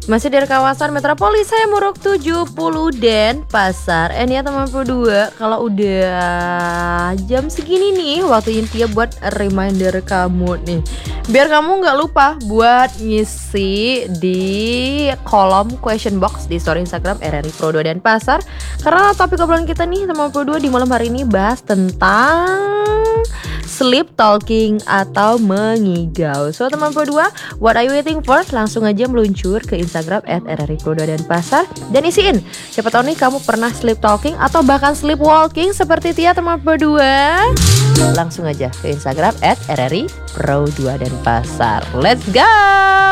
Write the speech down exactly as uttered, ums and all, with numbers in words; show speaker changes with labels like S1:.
S1: Masih dari kawasan metropolis, saya Muruk tujuh puluh Denpasar. Eh nih ya teman berdua, kalau udah jam segini nih waktunya Tia buat reminder kamu nih, biar kamu nggak lupa buat ngisi di kolom question box di story Instagram R R I Pro dua Denpasar. Karena topik obrolan kita nih teman berdua di malam hari ini bahas tentang sleep talking atau mengigau. So teman berdua, what are you waiting for? Langsung aja meluncur ke Instagram at R R I Pro dua Denpasar dan isiin. Siapa tahu nih kamu pernah sleep talking atau bahkan sleep walking seperti Tia teman berdua. Langsung aja ke Instagram at R R I Pro dua Denpasar. Let's go!